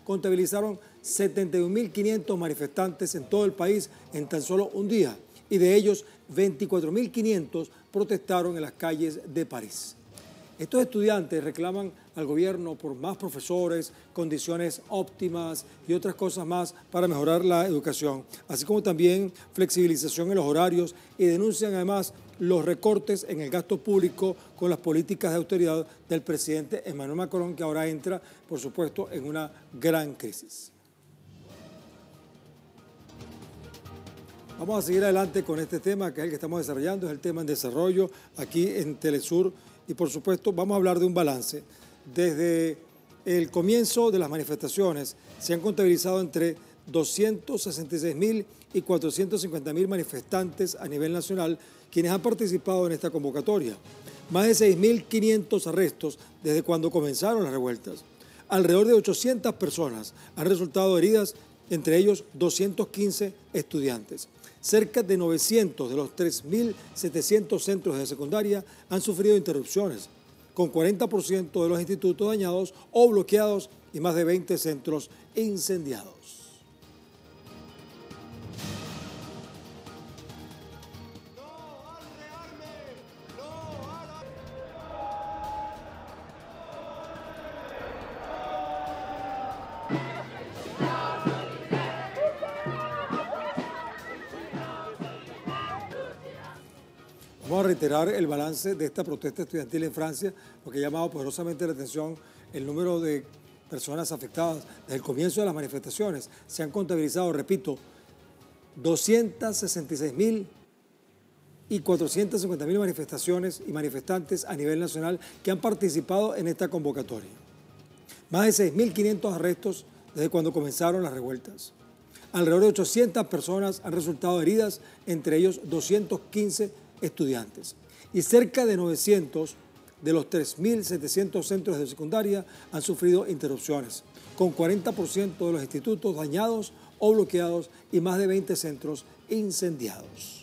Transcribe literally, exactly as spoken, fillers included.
contabilizaron setenta y un mil quinientos manifestantes en todo el país en tan solo un día, y de ellos veinticuatro mil quinientos protestaron en las calles de París. Estos estudiantes reclaman al gobierno por más profesores, condiciones óptimas y otras cosas más para mejorar la educación, así como también flexibilización en los horarios, y denuncian además los recortes en el gasto público con las políticas de austeridad del presidente Emmanuel Macron, que ahora entra, por supuesto, en una gran crisis. Vamos a seguir adelante con este tema, que es el que estamos desarrollando, es el tema en desarrollo aquí en Telesur. Y por supuesto vamos a hablar de un balance. Desde el comienzo de las manifestaciones se han contabilizado entre doscientos sesenta y seis mil y cuatrocientos cincuenta mil manifestantes a nivel nacional quienes han participado en esta convocatoria. Más de seis mil quinientos arrestos desde cuando comenzaron las revueltas. Alrededor de ochocientas personas han resultado heridas, entre ellos doscientos quince estudiantes. Cerca de novecientos de los tres mil setecientos centros de secundaria han sufrido interrupciones, con cuarenta por ciento de los institutos dañados o bloqueados y más de veinte centros incendiados. Vamos a reiterar el balance de esta protesta estudiantil en Francia, porque ha llamado poderosamente la atención el número de personas afectadas. Desde el comienzo de las manifestaciones se han contabilizado, repito, doscientos sesenta y seis mil y cuatrocientos cincuenta mil manifestaciones y manifestantes a nivel nacional que han participado en esta convocatoria. Más de seis mil quinientos arrestos desde cuando comenzaron las revueltas. Alrededor de ochocientas personas han resultado heridas, entre ellos doscientos quince estudiantes. Y cerca de novecientos de los tres mil setecientos centros de secundaria han sufrido interrupciones, con cuarenta por ciento de los institutos dañados o bloqueados y más de veinte centros incendiados.